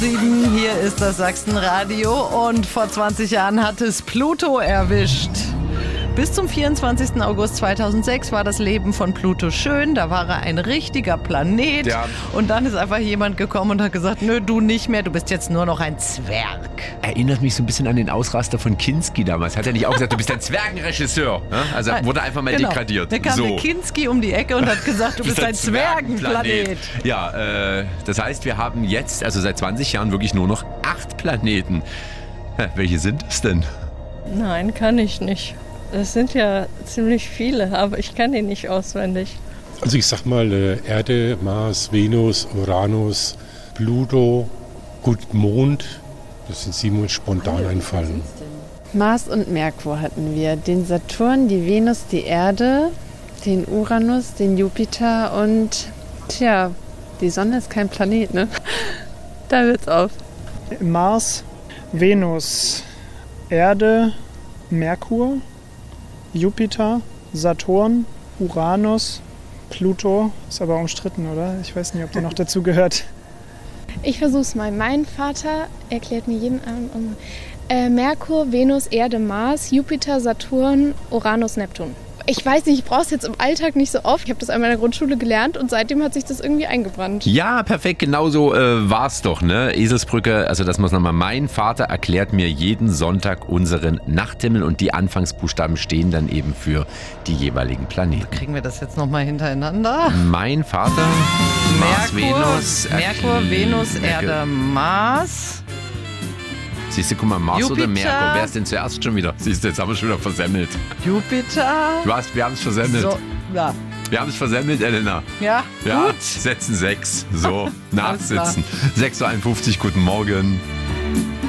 7, hier ist das Sachsenradio und vor 20 Jahren hat es Pluto erwischt. Bis zum 24. August 2006 war das Leben von Pluto schön, da war er ein richtiger Planet. Ja. Und dann ist einfach jemand gekommen und hat gesagt, nö, du nicht mehr, du bist jetzt nur noch ein Zwerg. Erinnert mich so ein bisschen an den Ausraster von Kinski damals. Hat er nicht auch gesagt, du bist ein Zwergenregisseur? Ne? Also wurde einfach mal degradiert. Da kam der Kinski um die Ecke und hat gesagt, du bist ein Zwergenplanet. Ja, das heißt, wir haben jetzt, also seit 20 Jahren wirklich nur noch 8 Planeten. Welche sind es denn? Nein, kann ich nicht. Das sind ja ziemlich viele, aber ich kann die nicht auswendig. Also ich sag mal Erde, Mars, Venus, Uranus, Pluto, gut Mond. Das sind 7 uns spontan einfallen. Mars und Merkur hatten wir. Den Saturn, die Venus, die Erde, den Uranus, den Jupiter und die Sonne ist kein Planet, ne? Da hört's auf. Mars, Venus, Erde, Merkur, Jupiter, Saturn, Uranus, Pluto. Ist aber umstritten, oder? Ich weiß nicht, ob der noch dazu gehört. Ich versuch's mal. Mein Vater erklärt mir jeden Abend Merkur, Venus, Erde, Mars, Jupiter, Saturn, Uranus, Neptun. Ich weiß nicht, ich brauche es jetzt im Alltag nicht so oft. Ich habe das einmal in der Grundschule gelernt und seitdem hat sich das irgendwie eingebrannt. Ja, perfekt, genau so war's doch, ne? Eselsbrücke, also das muss nochmal. Mein Vater erklärt mir jeden Sonntag unseren Nachthimmel und die Anfangsbuchstaben stehen dann eben für die jeweiligen Planeten. Kriegen wir das jetzt nochmal hintereinander? Mein Vater, Mars, Venus, Merkur, Venus, Erde, Mars. Siehst du, guck mal, Mars Jupiter. oder Merkur? Wer ist denn zuerst schon wieder? Siehst du, jetzt haben wir schon wieder versemmelt. Jupiter. Wir haben es versemmelt. So, ja. Wir haben es versemmelt, Elena. Ja, Ja, gut. setzen 6. So, Alles klar. nachsitzen. 6.51 Uhr, guten Morgen.